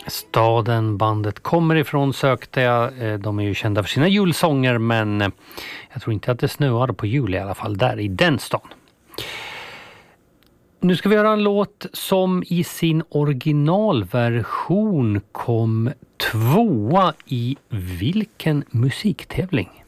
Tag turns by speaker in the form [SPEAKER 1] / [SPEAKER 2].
[SPEAKER 1] Staden bandet kommer ifrån sökte jag. De är ju kända för sina julsånger, men jag tror inte att det snöade på jul i alla fall där i den stan. Nu ska vi göra en låt som i sin originalversion kom tvåa i vilken musiktävling?